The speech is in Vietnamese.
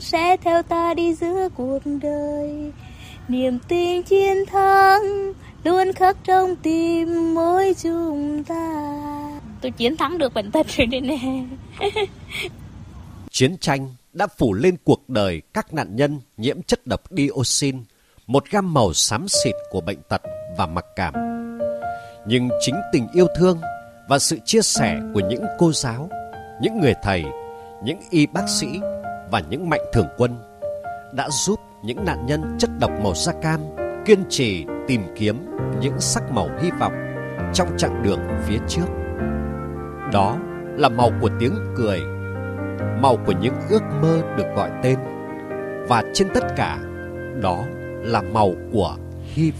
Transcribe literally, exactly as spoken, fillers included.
thắng sẽ theo ta đi giữa cuộc đời. Niềm tin chiến thắng luôn khắc trong tim mỗi chúng ta. Tôi chiến thắng được bệnh tật rồi đây nè. Chiến tranh đã phủ lên cuộc đời các nạn nhân nhiễm chất độc dioxin, một gam màu xám xịt của bệnh tật và mặc cảm. Nhưng chính tình yêu thương và sự chia sẻ của những cô giáo, những người thầy, những y bác sĩ và những mạnh thường quân đã giúp những nạn nhân chất độc màu da cam kiên trì tìm kiếm những sắc màu hy vọng trong chặng đường phía trước. Đó là màu của tiếng cười, màu của những ước mơ được gọi tên, và trên tất cả, đó là màu của